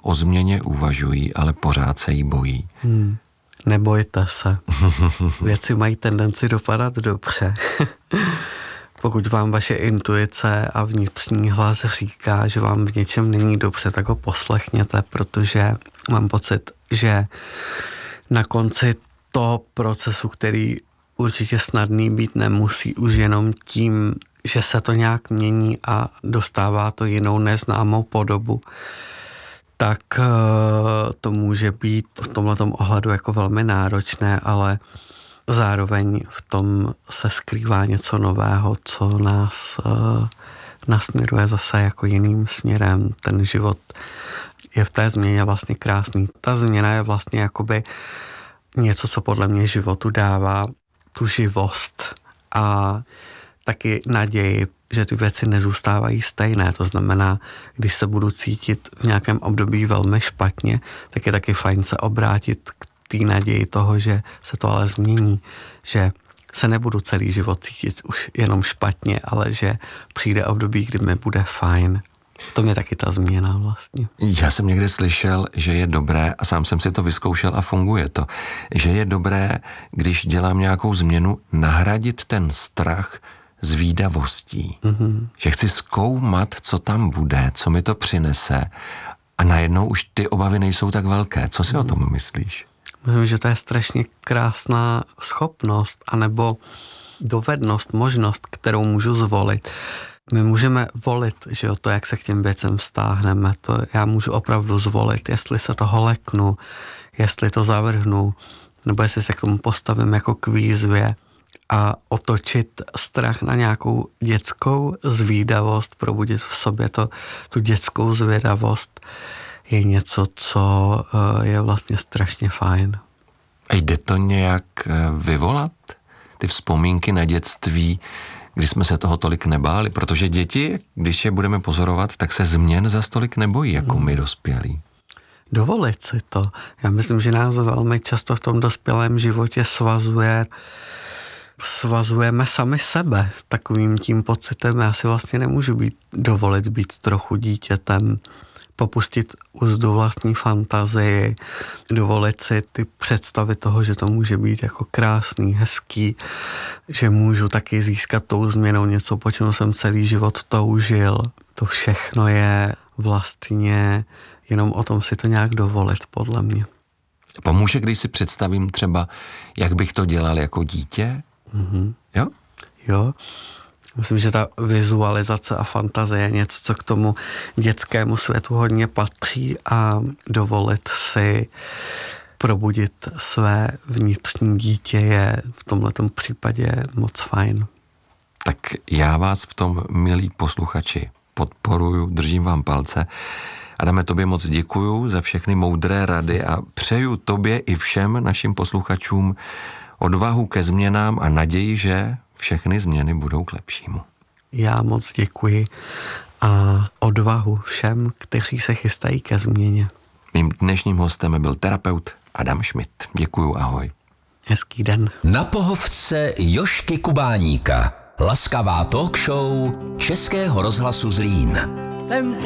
o změně uvažují, ale pořád se jí bojí. Nebojte se. Věci mají tendenci dopadat dobře. Pokud vám vaše intuice a vnitřní hlas říká, že vám v něčem není dobře, tak ho poslechněte, protože mám pocit, že na konci toho procesu, který určitě snadný být nemusí, už jenom tím, že se to nějak mění a dostává to jinou neznámou podobu, tak to může být v tomhletom ohledu jako velmi náročné, ale zároveň v tom se skrývá něco nového, co nás nasměruje zase jako jiným směrem. Ten život je v té změně vlastně krásný. Ta změna je vlastně jakoby něco, co podle mě životu dává tu živost a taky naději, že ty věci nezůstávají stejné. To znamená, když se budu cítit v nějakém období velmi špatně, tak je taky fajn se obrátit k té naději toho, že se to ale změní, že se nebudu celý život cítit už jenom špatně, ale že přijde období, kdy mi bude fajn. To je taky ta změna vlastně. Já jsem někde slyšel, že je dobré, a sám jsem si to vyzkoušel a funguje to, že je dobré, když dělám nějakou změnu, nahradit ten strach zvídavostí. Že chci zkoumat, co tam bude, co mi to přinese a najednou už ty obavy nejsou tak velké. Co si o tom myslíš? Myslím, že to je strašně krásná schopnost anebo dovednost, možnost, kterou můžu zvolit. My můžeme volit, že jo, to, jak se k těm věcem vztáhneme, to já můžu opravdu zvolit, jestli se toho leknu, jestli to zavrhnu, nebo jestli se k tomu postavím jako k výzvě a otočit strach na nějakou dětskou zvídavost, probudit v sobě tu dětskou zvědavost, je něco, co je vlastně strašně fajn. A jde to nějak vyvolat? Ty vzpomínky na dětství, kdy jsme se toho tolik nebáli, protože děti, když je budeme pozorovat, tak se změn za tolik nebojí, jako my dospělí. Dovolit si to. Já myslím, že nás velmi často v tom dospělém životě svazujeme sami sebe takovým tím pocitem. Já si vlastně nemůžu dovolit být trochu dítětem, popustit úzdu vlastní fantazii, dovolit si ty představy toho, že to může být jako krásný, hezký, že můžu taky získat tou změnou něco, po čem jsem celý život toužil. To všechno je vlastně jenom o tom si to nějak dovolit, podle mě. Pomůže, když si představím třeba, jak bych to dělal jako dítě? Jo? Jo. Myslím, že ta vizualizace a fantazie je něco, co k tomu dětskému světu hodně patří a dovolit si probudit své vnitřní dítě je v tomhletom případě moc fajn. Tak já vás v tom, milí posluchači, podporuju, držím vám palce. Adame, tobě moc děkuju za všechny moudré rady a přeju tobě i všem našim posluchačům odvahu ke změnám a naději, že všechny změny budou k lepšímu. Já moc děkuji a odvahu všem, kteří se chystají ke změně. Mým dnešním hostem byl terapeut Adam Schmidt. Děkuju, ahoj. Hezký den. Na pohovce Jožky Kubáníka. Laskavá talk show Českého rozhlasu Zlín. Jsem